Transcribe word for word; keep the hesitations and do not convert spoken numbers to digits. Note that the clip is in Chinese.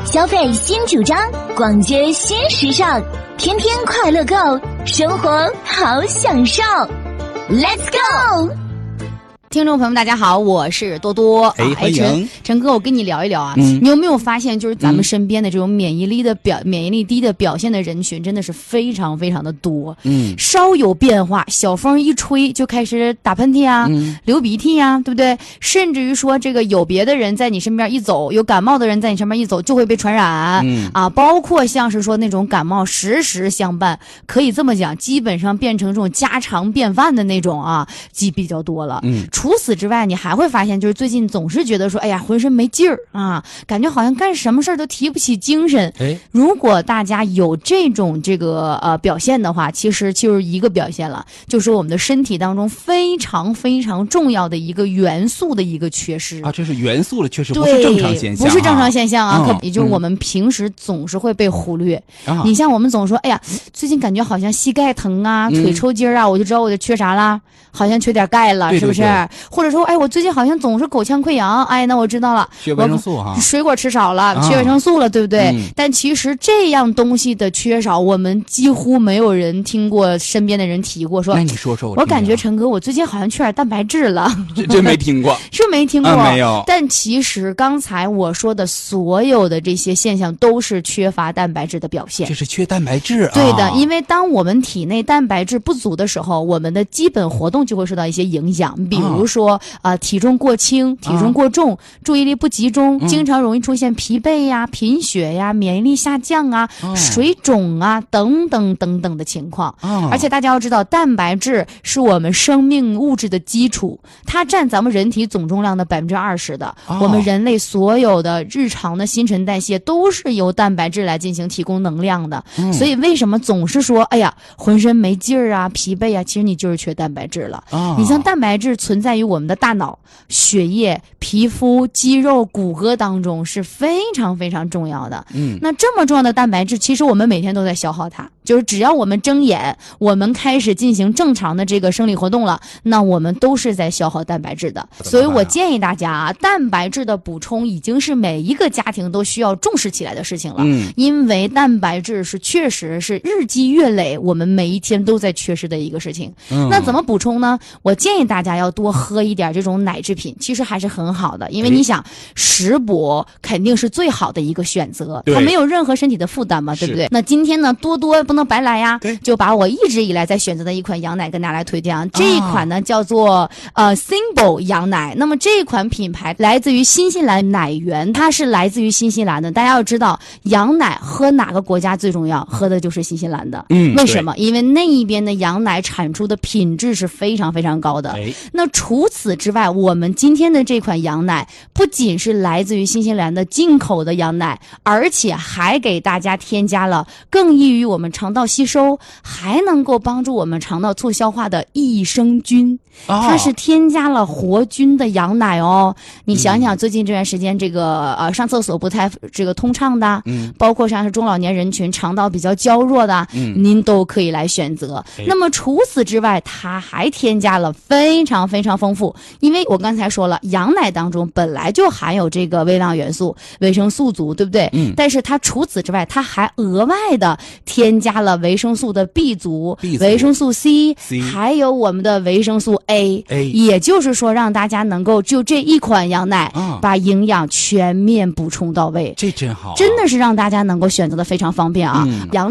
消费新主张，逛街新时尚，天天快乐购，生活好享受。Let's go！ 听众朋友们，大家好，我是多多。 哎，欢迎陈哥，我跟你聊一聊啊。 嗯、 你有没有发现，就是咱们身边的这种免疫力的表、嗯、免疫力低的表现的人群，真的是非常非常的多。嗯，稍有变化，小风一吹就开始打喷嚏啊，嗯、流鼻涕啊，对不对？甚至于说，这个有别的人在你身边一走，有感冒的人在你身边一走，就会被传染。嗯啊，包括像是说那种感冒时时相伴，可以这么讲，基本上变成这种家常便饭的那种啊，机比较多了。嗯。除此之外，你还会发现，就是最近总是觉得说，哎呀，浑身没劲儿啊，感觉好像干什么事儿都提不起精神。哎，如果大家有这种这个呃表现的话，其实就是一个表现了，就是我们的身体当中非常非常重要的一个元素的一个缺失啊，这是元素的缺失，不是正常现象、啊， 不是正常现象啊， 嗯、 可也就是我们平时总是会被忽略。嗯、你像我们总说，哎呀，最近感觉好像膝盖疼啊，腿抽筋啊，嗯、我就知道我就缺啥啦，好像缺点钙了， 对对对， 是不是？或者说，哎，我最近好像总是口腔溃疡，哎，那我知道了， 缺维生素哈， 水果吃少了，缺维生素了，啊、对不对？嗯、但其实这样东西的缺少，我们几乎没有人听过身边的人提过。说， 那你说说我， 我感觉陈哥，我最近好像缺点蛋白质了， 这真没听过， 是没听过、 啊，没有。 但其实刚才我说的所有的这些现象，都是缺乏蛋白质的表现。 这是缺蛋白质啊。 对的，因为当我们体内蛋白质不足的时候，我们的基本活动就会受到一些影响，比如说啊、呃，体重过轻、体重过重、啊、注意力不集中，嗯、经常容易出现疲惫呀、贫血呀、免疫力下降啊、啊水肿啊等等等等的情况。啊、而且大家要知道，蛋白质是我们生命物质的基础，它占咱们人体总重量的百分之二十的。啊、我们人类所有的日常的新陈代谢都是由蛋白质来进行提供能量的。嗯、所以为什么总是说，哎呀，浑身没劲儿啊、疲惫啊，其实你就是缺蛋白质了。啊、你像蛋白质存在于我们的大脑、血液、皮肤、肌肉、骨骼当中是非常非常重要的。嗯，那这么重要的蛋白质，其实我们每天都在消耗它。就是只要我们睁眼，我们开始进行正常的这个生理活动了，那我们都是在消耗蛋白质的。所以我建议大家啊，蛋白质的补充已经是每一个家庭都需要重视起来的事情了。嗯，因为蛋白质是确实是日积月累，我们每一天都在缺失的一个事情。嗯，那怎么补充呢？我建议大家要多喝一点这种奶制品，其实还是很好的，因为你想食补肯定是最好的一个选择，它没有任何身体的负担嘛，对不对？那今天呢，多多不能白来呀，就把我一直以来在选择的一款羊奶跟大家来推荐啊。这一款呢叫做呃 Symbol 羊奶，那么这款品牌来自于新西兰奶源，它是来自于新西兰的。大家要知道，羊奶喝哪个国家最重要？喝的就是新西兰的。嗯，为什么？因为那一边的羊奶产出的品质是非常非常高的。哎，那除此之外，我们今天的这款羊奶不仅是来自于新西兰的进口的羊奶，而且还给大家添加了更易于我们肠道吸收，还能够帮助我们肠道促消化的益生菌。哦、它是添加了活菌的羊奶哦。你想想，最近这段时间，这个呃上厕所不太这个通畅的，嗯，包括像是中老年人群肠道比较娇弱的，嗯，您都可以来选择。哎、那么除此之外，它还添加了非常非常丰富，因为我刚才说了，羊奶当中本来就含有这个微量元素，维生素足，对不对？嗯。但是它除此之外，它还额外的添加了维生素的 B 族、B 族维生素 C, C， 还有我们的维生素 A, A， 也就是说让大家能够就这一款羊奶、啊、把营养全面补充到位。 这真好、啊， 真的是让大家能够选择的非常方便啊。嗯、羊